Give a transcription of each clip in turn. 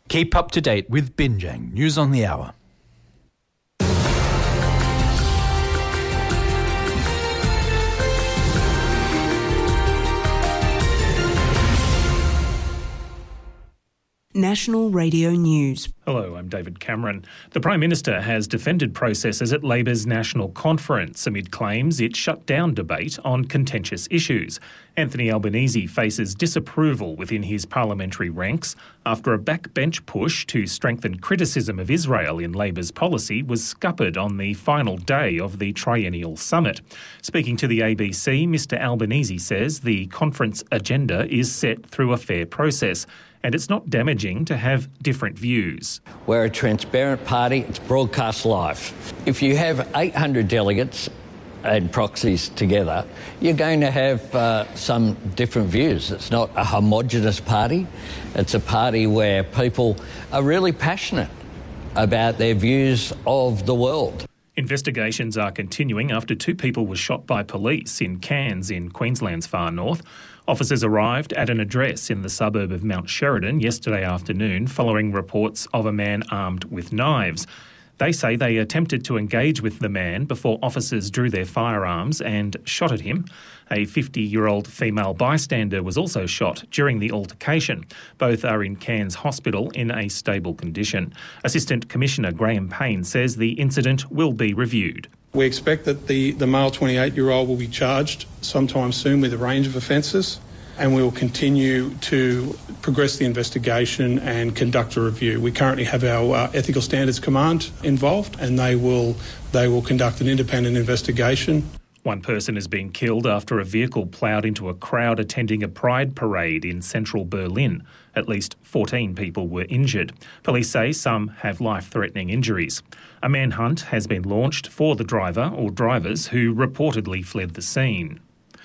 Keep up to date with Binjang News on the Hour. National Radio News. Hello, I'm David Cameron. The Prime Minister has defended processes at Labor's National Conference amid claims it shut down debate on contentious issues. Anthony Albanese faces disapproval within his parliamentary ranks after a backbench push to strengthen criticism of Israel in Labor's policy was scuppered on the final day of the triennial summit. Speaking to the ABC, Mr Albanese says the conference agenda is set through a fair process, and it's not damaging to have different views. We're a transparent party. It's broadcast live. If you have 800 delegates and proxies together, you're going to have some different views. It's not a homogenous party. It's a party where people are really passionate about their views of the world. Investigations are continuing after 2 people were shot by police in Cairns in Queensland's far north. Officers arrived at an address in the suburb of Mount Sheridan yesterday afternoon following reports of a man armed with knives. They say they attempted to engage with the man before officers drew their firearms and shot at him. A 50-year-old female bystander was also shot during the altercation. Both are in Cairns Hospital in a stable condition. Assistant Commissioner Graham Payne says the incident will be reviewed. We expect that the male 28-year-old will be charged sometime soon with a range of offences, and we will continue to progress the investigation and conduct a review. We currently have our Ethical Standards Command involved, and they will conduct an independent investigation. One person has been killed after a vehicle ploughed into a crowd attending a pride parade in central Berlin. At least 14 people were injured. Police say some have life-threatening injuries. A manhunt has been launched for the driver or drivers who reportedly fled the scene.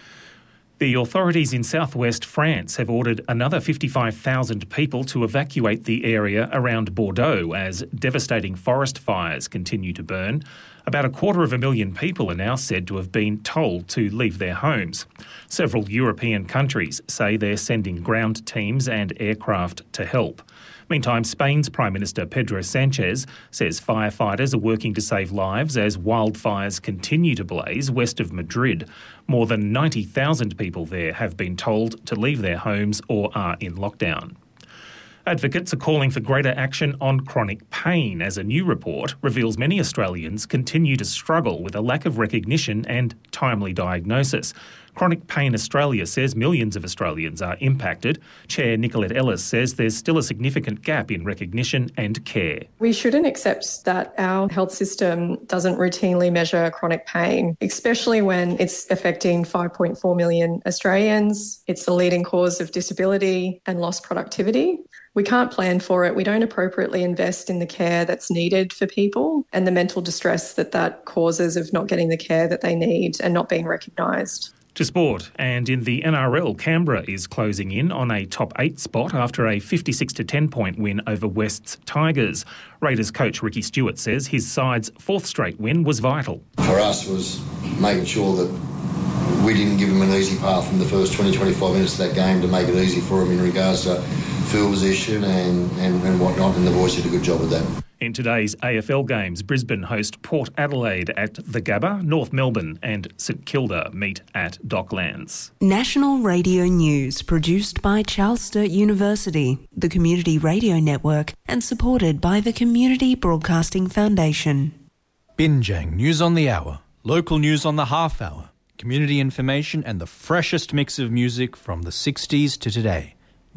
The authorities in southwest France have ordered another 55,000 people to evacuate the area around Bordeaux as devastating forest fires continue to burn. About 250,000 people are now said to have been told to leave their homes. Several European countries say they're sending ground teams and aircraft to help. Meantime, Spain's Prime Minister Pedro Sanchez says firefighters are working to save lives as wildfires continue to blaze west of Madrid. More than 90,000 people there have been told to leave their homes or are in lockdown. Advocates are calling for greater action on chronic pain as a new report reveals many Australians continue to struggle with a lack of recognition and timely diagnosis. Chronic Pain Australia says millions of Australians are impacted. Chair Nicolette Ellis says there's still a significant gap in recognition and care. We shouldn't accept that our health system doesn't routinely measure chronic pain, especially when it's affecting 5.4 million Australians. It's the leading cause of disability and lost productivity. We can't plan for it. We don't appropriately invest in the care that's needed for people and the mental distress that causes of not getting the care that they need and not being recognised. To sport, and in the NRL, Canberra is closing in on a top 8 spot after a 56-10 point win over West's Tigers. Raiders coach Ricky Stewart says his side's 4th straight win was vital. For us was making sure that we didn't give them an easy path in the first 20-25 minutes of that game to make it easy for them in regards to field position and whatnot, and the boys did a good job with that. In today's AFL games, Brisbane host Port Adelaide at the Gabba, North Melbourne and St Kilda meet at Docklands. National Radio News produced by Charles Sturt University, the Community Radio Network, and supported by the Community Broadcasting Foundation. Binjang News on the Hour, local news on the half hour, community information and the freshest mix of music from the 60s to today.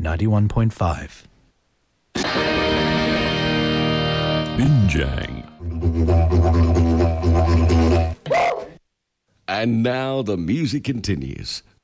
91.5. Binjang. And now the music continues.